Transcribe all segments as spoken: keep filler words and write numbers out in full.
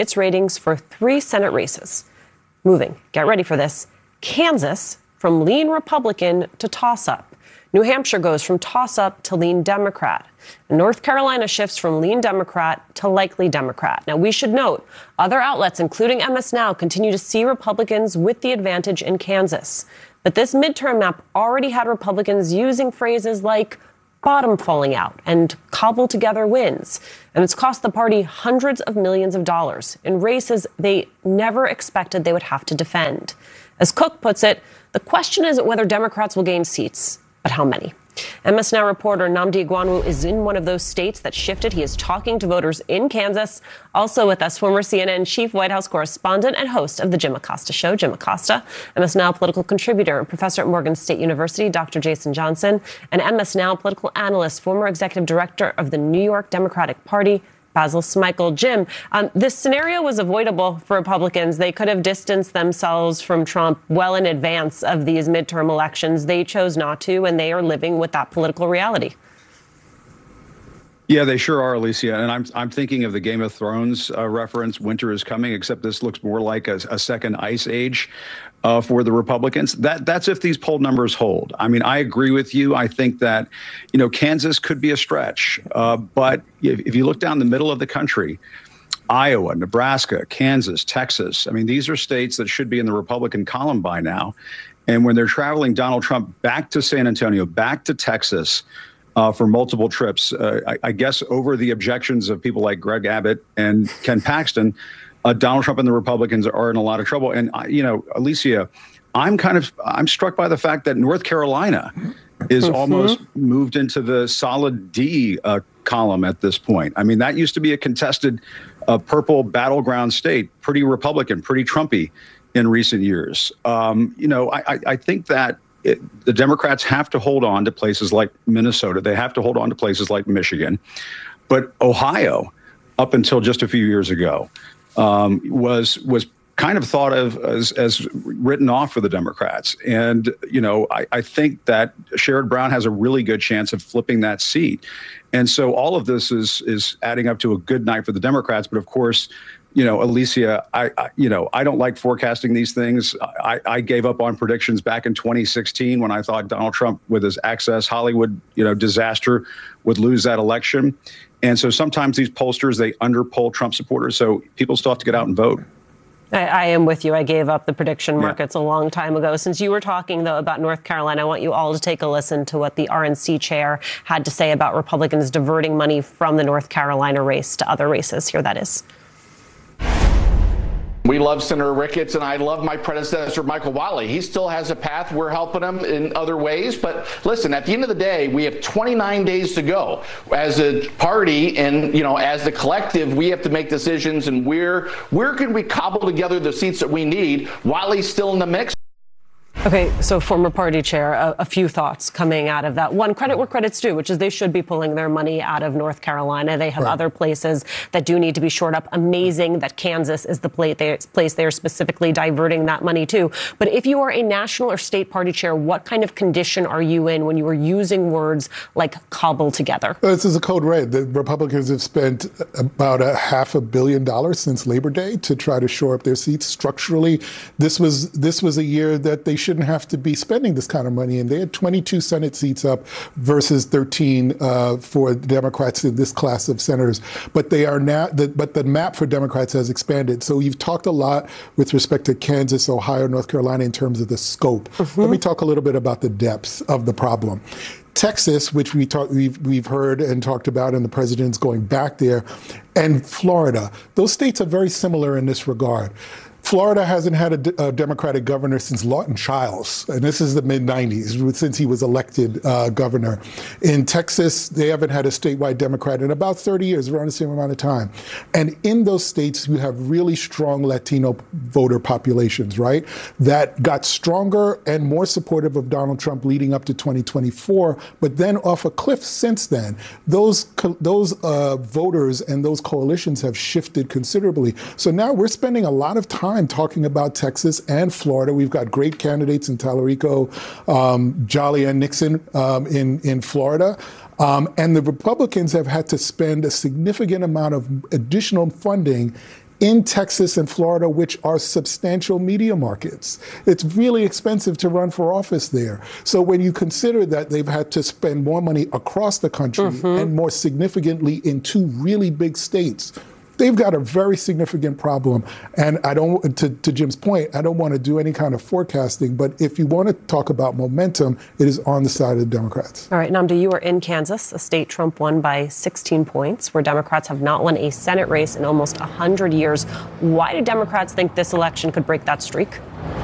its ratings for three Senate races. Moving, get ready for this, Kansas from lean Republican to toss-up. New Hampshire goes from toss-up to lean Democrat. And North Carolina shifts from lean Democrat to likely Democrat. Now, we should note, other outlets, including M S Now, continue to see Republicans with the advantage in Kansas. But this midterm map already had Republicans using phrases like bottom falling out and cobble together wins. And it's cost the party hundreds of millions of dollars in races they never expected they would have to defend. As Cook puts it, the question isn't whether Democrats will gain seats, but how many. M S Now reporter Nnamdi Egwuonwu is in one of those states that shifted. He is talking to voters in Kansas. Also with us, former C N N chief White House correspondent and host of the Jim Acosta Show, Jim Acosta, M S Now political contributor and professor at Morgan State University, Doctor Jason Johnson, and M S Now political analyst, former executive director of the New York Democratic Party, Basil Smikle. Jim, um, this scenario was avoidable for Republicans. They could have distanced themselves from Trump well in advance of these midterm elections. They chose not to, and they are living with that political reality. Yeah, they sure are, Alicia. And I'm I'm thinking of the Game of Thrones uh, reference, winter is coming, except this looks more like a, a second ice age uh, for the Republicans. That That's if these poll numbers hold. I mean, I agree with you. I think that, you know, Kansas could be a stretch. Uh, but if, if you look down the middle of the country, Iowa, Nebraska, Kansas, Texas, I mean, these are states that should be in the Republican column by now. And when they're traveling Donald Trump back to San Antonio, back to Texas, Uh, for multiple trips, uh, I, I guess over the objections of people like Greg Abbott and Ken Paxton, uh, Donald Trump and the Republicans are in a lot of trouble. And, uh, you know, Alicia, I'm kind of I'm struck by the fact that North Carolina is mm-hmm. almost moved into the solid D uh, column at this point. I mean, that used to be a contested uh, purple battleground state, pretty Republican, pretty Trumpy in recent years. Um, you know, I, I, I think that It, the Democrats have to hold on to places like Minnesota. They have to hold on to places like Michigan. But Ohio, up until just a few years ago, um, was was kind of thought of as, as written off for the Democrats. And, you know, I, I think that Sherrod Brown has a really good chance of flipping that seat. And so all of this is is adding up to a good night for the Democrats. But of course, you know, Alicia, I, I, you know, I don't like forecasting these things. I, I gave up on predictions back in twenty sixteen when I thought Donald Trump, with his Access Hollywood, you know, disaster, would lose that election. And so sometimes these pollsters, they underpoll Trump supporters. So people still have to get out and vote. I, I am with you. I gave up the prediction markets yeah. a long time ago. Since you were talking, though, about North Carolina, I want you all to take a listen to what the R N C chair had to say about Republicans diverting money from the North Carolina race to other races. Here that is. We love Senator Ricketts, and I love my predecessor, Michael Whatley. He still has a path. We're helping him in other ways. But listen, at the end of the day, we have twenty-nine days to go. As a party and, you know, as the collective, we have to make decisions. And where, where can we cobble together the seats that we need? Whatley's still in the mix. Okay, so former party chair, a, a few thoughts coming out of that. One, credit where credit's due, which is they should be pulling their money out of North Carolina. They have right. other places that do need to be shored up. Amazing that Kansas is the place they are specifically diverting that money to. But if you are a national or state party chair, what kind of condition are you in when you are using words like cobble together? Well, this is a code red. The Republicans have spent about a half a billion dollars since Labor Day to try to shore up their seats structurally. This was this was a year that they shouldn't have to be spending this kind of money. And they had twenty-two Senate seats up versus thirteen uh, for the Democrats in this class of senators. But they are now, the, but the map for Democrats has expanded. So you've talked a lot with respect to Kansas, Ohio, North Carolina in terms of the scope. Mm-hmm. Let me talk a little bit about the depths of the problem. Texas, which we talk, we've, we've heard and talked about, and the president's going back there, and Florida. Those states are very similar in this regard. Florida hasn't had a, a Democratic governor since Lawton Chiles, and this is the mid nineties, since he was elected uh, governor. In Texas, they haven't had a statewide Democrat in about thirty years, around the same amount of time. And in those states, you have really strong Latino voter populations, right, that got stronger and more supportive of Donald Trump leading up to twenty twenty-four, but then off a cliff since then. Those, those uh, voters and those coalitions have shifted considerably. So now we're spending a lot of time talking about Texas and Florida. We've got great candidates in Tallarico, um, Jolly and Nixon um, in, in Florida. Um, and the Republicans have had to spend a significant amount of additional funding in Texas and Florida, which are substantial media markets. It's really expensive to run for office there. So when you consider that they've had to spend more money across the country mm-hmm. and more significantly in two really big states, they've got a very significant problem. And I don't, to, to Jim's point, I don't want to do any kind of forecasting, but if you want to talk about momentum, it is on the side of the Democrats. All right, Nnamdi, you are in Kansas, a state Trump won by sixteen points, where Democrats have not won a Senate race in almost one hundred years. Why do Democrats think this election could break that streak?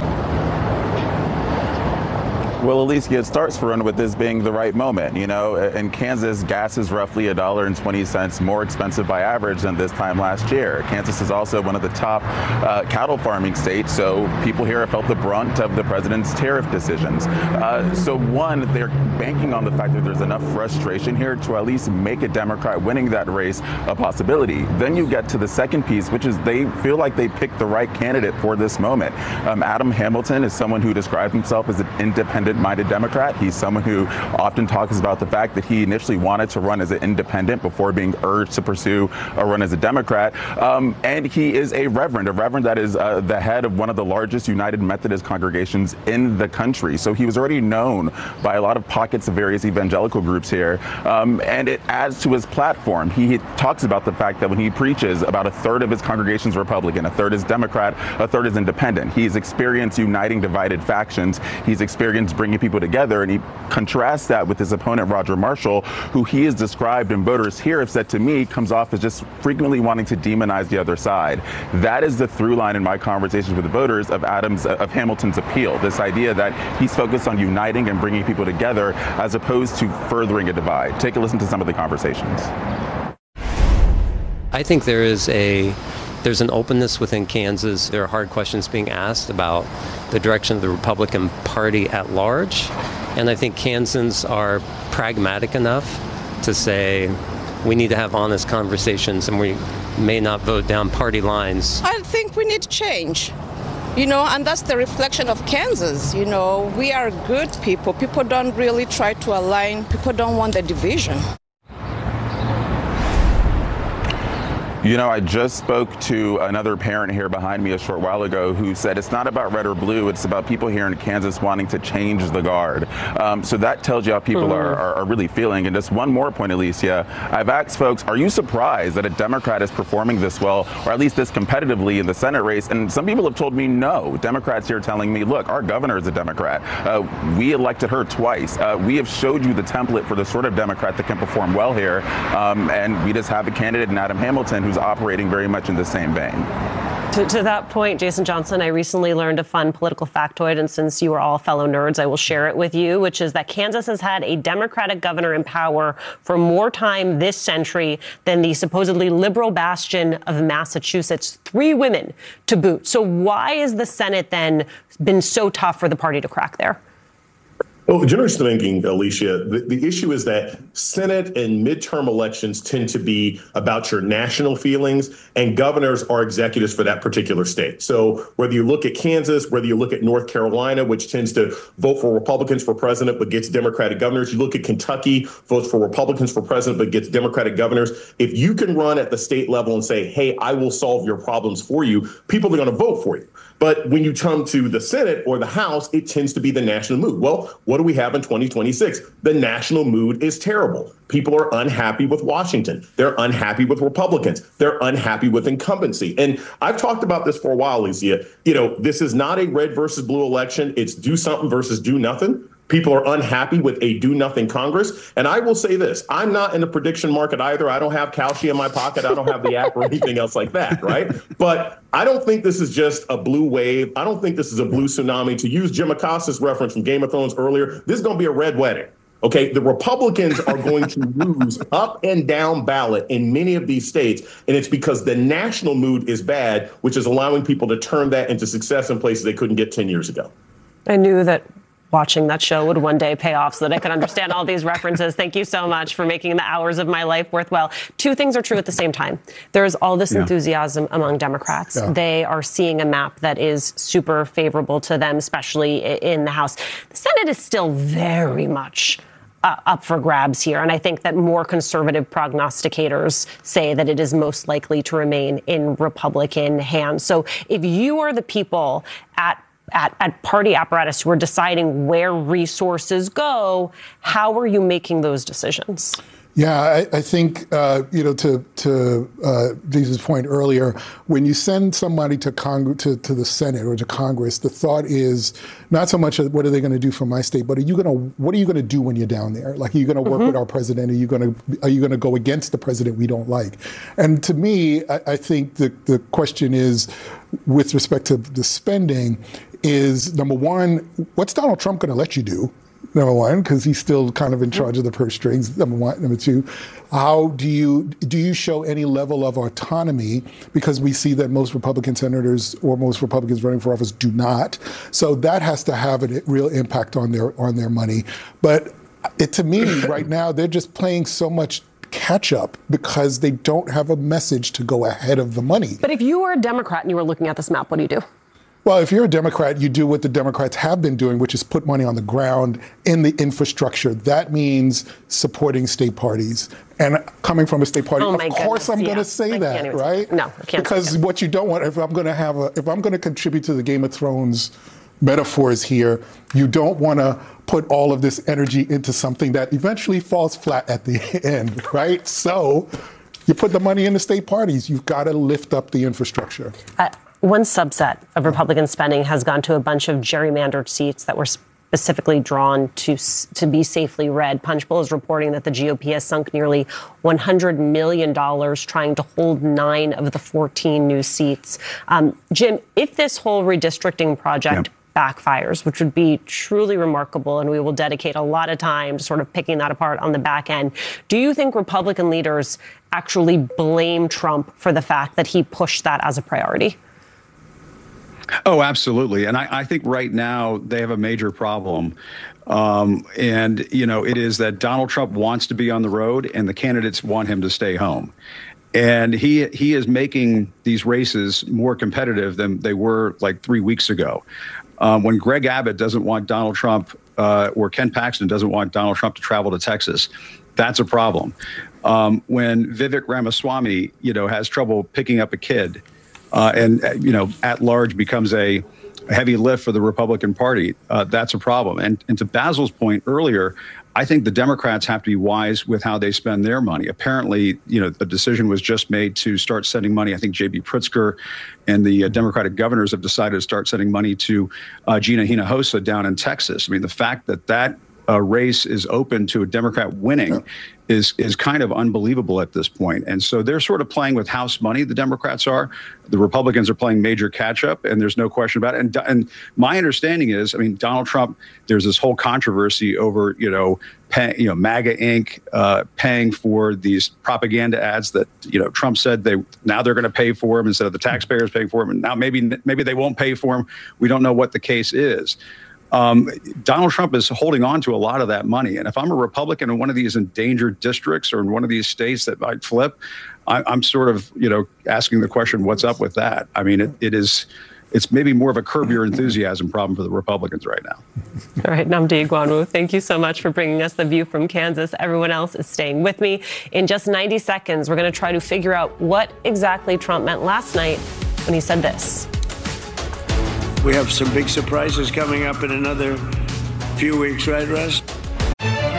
Well, Alicia, it starts for one with this being the right moment. You know, in Kansas, gas is roughly a dollar and twenty cents more expensive by average than this time last year. Kansas is also one of the top uh, cattle farming states, so people here have felt the brunt of the president's tariff decisions. Uh, so one, they're banking on the fact that there's enough frustration here to at least make a Democrat winning that race a possibility. Then you get to the second piece, which is they feel like they picked the right candidate for this moment. Um, Adam Hamilton is someone who describes himself as an independent minded Democrat. He's someone who often talks about the fact that he initially wanted to run as an independent before being urged to pursue a run as a Democrat. Um, and he is a reverend, a reverend that is uh, the head of one of the largest United Methodist congregations in the country. So he was already known by a lot of pockets of various evangelical groups here. Um, and it adds to his platform. He talks about the fact that when he preaches, about a third of his congregation is Republican, a third is Democrat, a third is independent. He's experienced uniting divided factions. He's experienced bringing people together, and he contrasts that with his opponent, Roger Marshall, who he has described and voters here have said to me comes off as just frequently wanting to demonize the other side. That is the through line in my conversations with the voters of Adams, of Hamilton's appeal, this idea that he's focused on uniting and bringing people together as opposed to furthering a divide. Take a listen to some of the conversations. I think there is a There's an openness within Kansas. There are hard questions being asked about the direction of the Republican Party at large. And I think Kansans are pragmatic enough to say we need to have honest conversations and we may not vote down party lines. I think we need change, you know, and that's the reflection of Kansas. You know, we are good people. People don't really try to align. People don't want the division. You know, I just spoke to another parent here behind me a short while ago who said it's not about red or blue, it's about people here in Kansas wanting to change the guard. Um, so that tells you how people mm. are, are, are really feeling. And just one more point, Alicia, I've asked folks, are you surprised that a Democrat is performing this well, or at least this competitively in the Senate race? And some people have told me no. Democrats here telling me, look, our governor is a Democrat. Uh, we elected her twice. Uh, we have showed you the template for the sort of Democrat that can perform well here. Um, and we just have a candidate in Adam Hamilton who's operating very much in the same vein. To, to that point, Jason Johnson, I recently learned a fun political factoid, and since you are all fellow nerds, I will share it with you, which is that Kansas has had a Democratic governor in power for more time this century than the supposedly liberal bastion of Massachusetts, three women to boot. So why has the Senate then been so tough for the party to crack there? Well, generally speaking, Alicia, the, the issue is that Senate and midterm elections tend to be about your national feelings, and governors are executives for that particular state. So whether you look at Kansas, whether you look at North Carolina, which tends to vote for Republicans for president but gets Democratic governors, you look at Kentucky, votes for Republicans for president but gets Democratic governors. If you can run at the state level and say, hey, I will solve your problems for you, people are going to vote for you. But when you come to the Senate or the House, it tends to be the national mood. Well, what do we have in twenty twenty-six? The national mood is terrible. People are unhappy with Washington. They're unhappy with Republicans. They're unhappy with incumbency. And I've talked about this for a while, Alicia. You know, this is not a red versus blue election. It's do something versus do nothing. People are unhappy with a do-nothing Congress. And I will say this, I'm not in the prediction market either. I don't have Kalshi in my pocket. I don't have the app or anything else like that, right? But I don't think this is just a blue wave. I don't think this is a blue tsunami. To use Jim Acosta's reference from Game of Thrones earlier, this is going to be a red wedding. OK, the Republicans are going to lose up and down ballot in many of these states. And it's because the national mood is bad, which is allowing people to turn that into success in places they couldn't get ten years ago. I knew that watching that show would one day pay off so that I could understand all these references. Thank you so much for making the hours of my life worthwhile. Two things are true at the same time. There's all this yeah. enthusiasm among Democrats. Yeah. They are seeing a map that is super favorable to them, especially in the House. The Senate is still very much uh, up for grabs here. And I think that more conservative prognosticators say that it is most likely to remain in Republican hands. So if you are the people at At, at party apparatus who are deciding where resources go, how are you making those decisions? Yeah, I, I think, uh, you know, to to uh, Lisa's point earlier, when you send somebody to, Cong- to to the Senate or to Congress, the thought is not so much what are they going to do for my state, but are you going to what are you going to do when you're down there? Like, are you going to work mm-hmm. with our president? Are you going to are you going to go against the president we don't like? And to me, I, I think the the question is, with respect to the spending, is number one, what's Donald Trump going to let you do? Number one, because he's still kind of in charge of the purse strings. Number one. Number two, how do you do you show any level of autonomy? Because we see that most Republican senators or most Republicans running for office do not. So that has to have a real impact on their on their money. But it, to me, right now, they're just playing so much catch up because they don't have a message to go ahead of the money. But if you were a Democrat and you were looking at this map, what do you do? Well, if you're a Democrat, you do what the Democrats have been doing, which is put money on the ground in the infrastructure. That means supporting state parties. And coming from a state party, oh of goodness, course I'm yeah. going to say I that, right? No, I can't. Because what you don't want, if I'm going to have a, if I'm going to contribute to the Game of Thrones metaphors here, you don't want to put all of this energy into something that eventually falls flat at the end, right? So you put the money in the state parties. You've got to lift up the infrastructure. Uh, One subset of Republican spending has gone to a bunch of gerrymandered seats that were specifically drawn to to be safely red. Punchbowl is reporting that the G O P has sunk nearly one hundred million dollars trying to hold nine of the fourteen new seats. Um, Jim, if this whole redistricting project yep. backfires, which would be truly remarkable, and we will dedicate a lot of time to sort of picking that apart on the back end, do you think Republican leaders actually blame Trump for the fact that he pushed that as a priority? Oh, absolutely. And I, I think right now they have a major problem. Um, and, you know, it is that Donald Trump wants to be on the road and the candidates want him to stay home. And he he is making these races more competitive than they were like three weeks ago. Um, when Greg Abbott doesn't want Donald Trump uh, or Ken Paxton doesn't want Donald Trump to travel to Texas, that's a problem. Um, when Vivek Ramaswamy, you know, has trouble picking up a kid, Uh, and, uh, you know, at large becomes a heavy lift for the Republican Party. Uh, that's a problem. And, and to Basil's point earlier, I think the Democrats have to be wise with how they spend their money. Apparently, you know, the decision was just made to start sending money. I think J B Pritzker and the uh, Democratic governors have decided to start sending money to uh, Gina Hinojosa down in Texas. I mean, the fact that that uh, race is open to a Democrat winning yeah. is is kind of unbelievable at this point. And so they're sort of playing with house money, the Democrats are. The Republicans are playing major catch up, and there's no question about it. And, and my understanding is, I mean, Donald Trump, there's this whole controversy over, you know, pay, you know, MAGA Incorporated uh, paying for these propaganda ads that, you know, Trump said they now they're going to pay for them instead of the taxpayers paying for them. And now maybe maybe they won't pay for them. We don't know what the case is. Um, Donald Trump is holding on to a lot of that money. And if I'm a Republican in one of these endangered districts or in one of these states that might flip, I, I'm sort of, you know, asking the question, what's up with that? I mean, it, it is, it's maybe more of a curb your enthusiasm problem for the Republicans right now. All right, Nnamdi Egwuonwu, thank you so much for bringing us the view from Kansas. Everyone else is staying with me. In just ninety seconds, we're going to try to figure out what exactly Trump meant last night when he said this. We have some big surprises coming up in another few weeks, right, Russ?